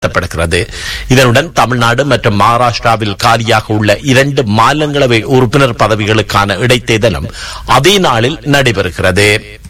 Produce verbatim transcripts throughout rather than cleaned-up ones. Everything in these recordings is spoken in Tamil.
நடத்தப்படுகிறது. இதனுடன் தமிழ்நாடு மற்றும் மகாராஷ்டிராவில் காலியாக உள்ள இரண்டு மாநிலங்களவை உறுப்பினர் பதவிகளுக்கான இடைத்தேர்தலும் அதே நாளில் நடைபெறுகிறது.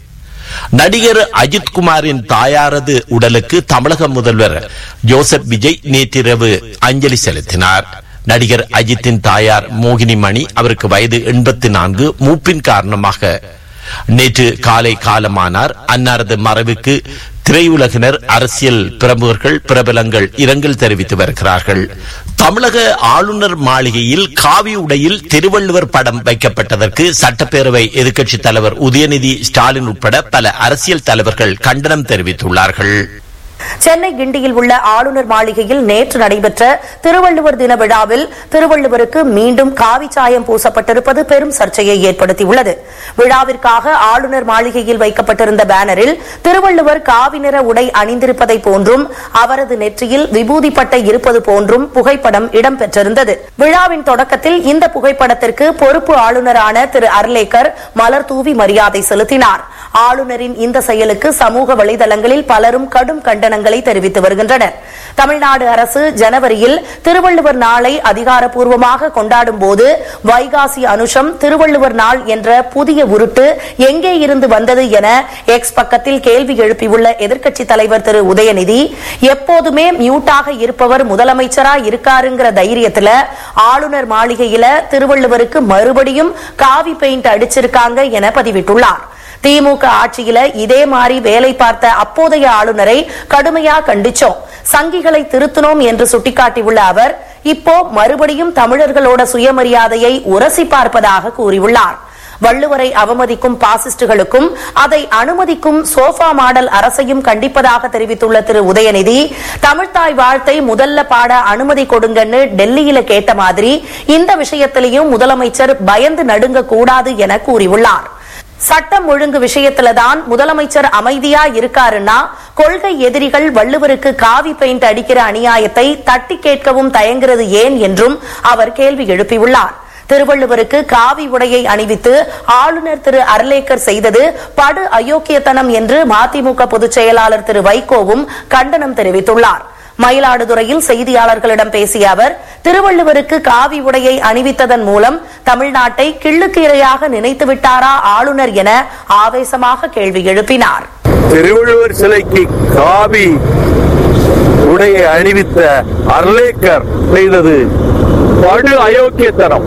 நடிகர் அஜித் குமாரின் தாயாரது உடலுக்கு தமிழக முதல்வர் ஜோசப் விஜய் நேற்றிரவு அஞ்சலி செலுத்தினார். நடிகர் அஜித்தின் தாயார் மோகினி மணி அவருக்கு வயது எண்பத்தி நான்கு மூப்பின் காரணமாக நேற்று காலை காலமானார். அன்னாரது மறைவுக்கு திரையுலகினர், அரசியல் பிரமுகர்கள், பிரபலங்கள் இரங்கல் தெரிவித்து வருகிறார்கள். தமிழக ஆளுநர் மாளிகையில் காவி உடையில் திருவள்ளுவர் படம் வைக்கப்பட்டதற்கு சட்டப்பேரவை எதிர்க்கட்சித் தலைவர் உதயநிதி ஸ்டாலின் உட்பட பல அரசியல் தலைவர்கள் கண்டனம் தெரிவித்துள்ளார்கள். சென்னை கிண்டியில் உள்ள ஆளுநர் மாளிகையில் நேற்று நடைபெற்ற திருவள்ளுவர் தின விழாவில் திருவள்ளுவருக்கு மீண்டும் காவி சாயம் பூசப்பட்டிருப்பது பெரும் சர்ச்சையை ஏற்படுத்தியுள்ளது. விழாவிற்காக ஆளுநர் மாளிகையில் வைக்கப்பட்டிருந்த பேனரில் திருவள்ளுவர் காவி நிற உடை அணிந்திருப்பதை போன்றும் அவரது நெற்றியில் விபூதி பட்டை இருப்பது போன்றும் புகைப்படம் இடம்பெற்றிருந்தது. விழாவின் தொடக்கத்தில் இந்த புகைப்படத்திற்கு பொறுப்பு ஆளுநரான திரு அர்லேக்கர் மலர் தூவி மரியாதை செலுத்தினார். ஆளுநரின் இந்த செயலுக்கு சமூக வலைதளங்களில் பலரும் கடும் கண்டனங்களை தெரிவித்து வருகின்றனர். தமிழ்நாடு அரசு ஜனவரியில் திருவள்ளுவர் நாளை அதிகாரப்பூர்வமாக கொண்டாடும் போது வைகாசி அனுஷம் திருவள்ளுவர் நாள் என்ற புதிய உருட்டு எங்கே இருந்து வந்தது என எக்ஸ் பக்கத்தில் கேள்வி எழுப்பியுள்ள எதிர்க்கட்சித் தலைவர் திரு உதயநிதி, எப்போதுமே மியூட்டாக இருப்பவர் முதலமைச்சரா இருக்காருங்கிற தைரியத்துல ஆளுநர் மாளிகையில திருவள்ளுவருக்கு மறுபடியும் காவி பெயிண்ட் அடிச்சிருக்காங்க என பதிவிட்டுள்ளார். திமுக ஆட்சியில இதே மாதிரி வேலை பார்த்த அப்போதைய ஆளுநரை கடுமையா கண்டிச்சோம், சங்கிகளை திருத்தினோம் என்று சுட்டிக்காட்டியுள்ள அவர் இப்போ மறுபடியும் தமிழர்களோட சுயமரியாதையை உரசி பார்ப்பதாக கூறியுள்ளார். வள்ளுவரை அவமதிக்கும் பாசிஸ்டுகளுக்கும் அதை அனுமதிக்கும் சோஃபா மாடல் அரசையும் கண்டிப்பதாக தெரிவித்துள்ள திரு உதயநிதி, தமிழ்தாய் வாழ்த்தை முதல்ல பாட அனுமதி கொடுங்கன்னு டெல்லியில கேட்ட மாதிரி இந்த விஷயத்திலையும் முதலமைச்சர் பயந்து நடுங்க கூடாது என கூறியுள்ளார். சட்டம் ஒழுங்கு விஷயத்துலதான் முதலமைச்சர் அமைதியா இருக்காருன்னா கொள்கை எதிரிகள் வள்ளுவருக்கு காவி பெயிண்ட் அடிக்கிற அநியாயத்தை தட்டி கேட்கவும் தயங்குறது ஏன் என்றும் அவர் கேள்வி எழுப்பியுள்ளார். திருவள்ளுவருக்கு காவி உடையை அணிவித்து ஆளுநர் திரு அர்லேக்கர் செய்தது படு அயோக்கியத்தனம் என்று மதிமுக பொதுச் செயலாளர் திரு வைகோவும் கண்டனம் தெரிவித்துள்ளார். மயிலாடுதுறையில் செய்தியாளர்களிடம் பேசிய அவர், திருவள்ளுவருக்கு காவி உடையை அணிவித்ததன் மூலம் தமிழ்நாட்டை கிள்ளுக்கீரையாக நினைத்து விட்டாரா ஆளுநர் என ஆவேசமாக கேள்வி எழுப்பினார். திருவள்ளுவர் சிலைக்கு காவி உடையை அணிவித்த அர்லேக்கர் செய்தது படு அயோக்கியத்தனம்.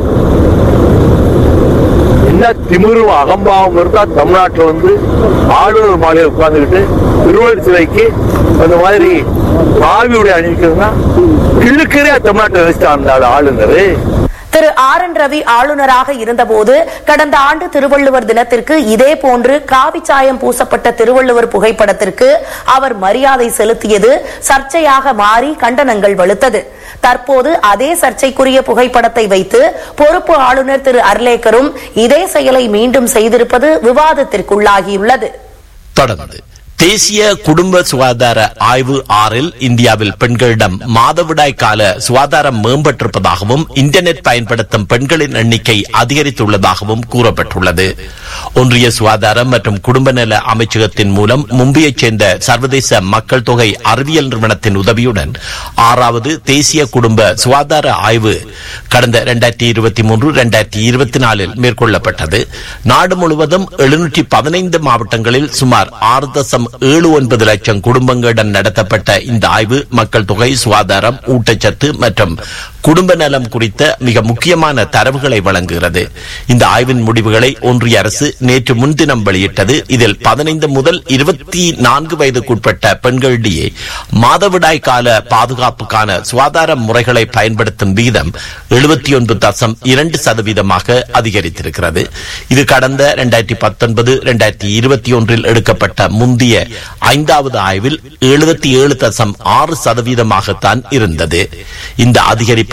என்ன திமிரும் அகம்பாவம் இருந்தா தமிழ்நாட்டில் வந்து ஆளுநர் மாளிகை உட்கார்ந்துகிட்டு திருவள்ளுவர் சிலைக்கு அந்த மாதிரி காவியுடைய அணிவிக்கிறதுனா கிள்ளுக்கீரையா தமிழ்நாட்டில் வச்சுட்டாங்க ஆளுநர். திரு ஆர் என் ரவி ஆளுநராக இருந்தபோது கடந்த ஆண்டு திருவள்ளுவர் தினத்திற்கு இதே போன்று காவி சாயம் பூசப்பட்ட திருவள்ளுவர் புகைப்படத்திற்கு அவர் மரியாதை செலுத்தியது சர்ச்சையாக மாறி கண்டனங்கள் வலுத்தது. தற்போது அதே சர்ச்சைக்குரிய புகைப்படத்தை வைத்து பொறுப்பு ஆளுநர் திரு அர்லேக்கரும் இதே செயலை மீண்டும் செய்திருப்பது விவாதத்திற்குள்ளாகியுள்ளது. தொடர்ந்து தேசிய குடும்ப சுகாதார ஆய்வு ஆறில் இந்தியாவில் பெண்களிடம் மாதவிடாய் கால சுகாதாரம் மேம்பட்டிருப்பதாகவும் இன்டர்நெட் பயன்படுத்தும் பெண்களின் எண்ணிக்கை அதிகரித்துள்ளதாகவும் கூறப்பட்டுள்ளது. ஒன்றிய சுகாதாரம் மற்றும் குடும்ப நல அமைச்சகத்தின் மூலம் மும்பையைச் சேர்ந்த சர்வதேச மக்கள் தொகை அறிவியல் நிறுவனத்தின் உதவியுடன் ஆறாவது தேசிய குடும்ப சுகாதார ஆய்வு கடந்த இரண்டாயிரத்தி இருபத்தி மூன்று இரண்டாயிரத்தி இருபத்தி நாலில் மேற்கொள்ளப்பட்டது. நாடு முழுவதும் எழுநூற்றி பதினைந்து மாவட்டங்களில் சுமார் ஆறு தசம் ஏழு ஒன்பது லட்சம் குடும்பங்களுடன் நடத்தப்பட்ட இந்த ஆய்வு மக்கள் தொகை, சுகாதாரம், ஊட்டச்சத்து மற்றும் குடும்ப நலம் குறித்த மிக முக்கியமான தரவுகளை வழங்குகிறது. இந்த ஆய்வின் முடிவுகளை ஒன்றிய அரசு நேற்று முன்தினம் வெளியிட்டது. இதில் பதினைந்து முதல் இருபத்தி நான்கு வயதுக்குட்பட்ட பெண்களிடையே மாதவிடாய் கால பாதுகாப்புக்கான சுகாதார முறைகளை பயன்படுத்தும் விகிதம் எழுபத்தி ஒன்பது தசம் இரண்டு சதவீதமாக அதிகரித்திருக்கிறது. இது கடந்த இரண்டாயிரத்தி பத்தொன்பது இரண்டாயிரத்தி இருபத்தி ஒன்றில் எடுக்கப்பட்ட முந்தைய ஐந்தாவது ஆய்வில் எழுபத்தி ஏழு தசம் ஆறு சதவீதமாகத்தான் இருந்தது. இந்த அதிகரிப்பு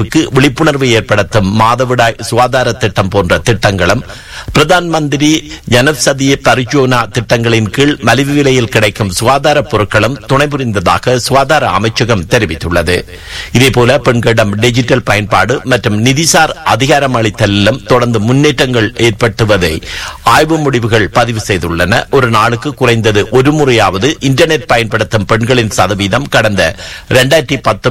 அதிகரிப்புக்கு விழிப்புணர்வு ஏற்படுத்தும் மாதவிடாய் சுகாதார திட்டம் போன்ற திட்டங்களும் பிரதான் மந்திரி ஜனசதி பரிஜோனா திட்டங்களின் கீழ் மலிவு விலையில் கிடைக்கும் சுகாதார பொருட்களும் துணை புரிந்ததாக சுகாதார அமைச்சகம் தெரிவித்துள்ளது. இதேபோல பெண்களிடம் டிஜிட்டல் பயன்பாடு மற்றும் நிதிசார் அதிகாரம் அளித்தலிலும் தொடர்ந்து முன்னேற்றங்கள் ஏற்பட்டுவதை ஆய்வு முடிவுகள் பதிவு செய்துள்ளன. ஒரு நாளுக்கு குறைந்தது ஒரு முறையாவது இன்டர்நெட் பயன்படுத்தும் பெண்களின் சதவீதம் கடந்த இரண்டாயிரத்தி பத்து